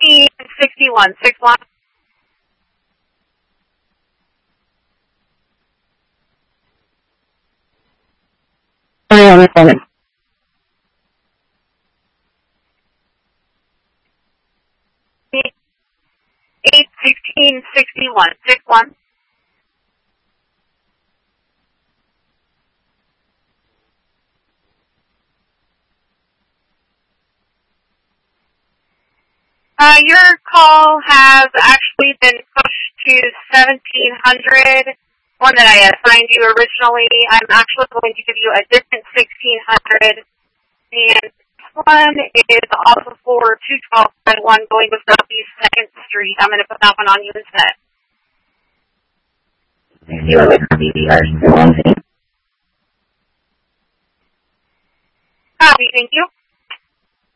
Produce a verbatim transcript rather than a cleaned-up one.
sixteen sixty-one, six one. Sorry, on the phone. eight sixteen sixty-one, six one. Uh, your call has actually been pushed to seventeen hundred, one that I assigned you originally. I'm actually going to give you a different sixteen hundred, and this one is off of four two twelve one going to Southeast second Street. I'm going to put that one on you instead. You are with B B R. Copy, thank you.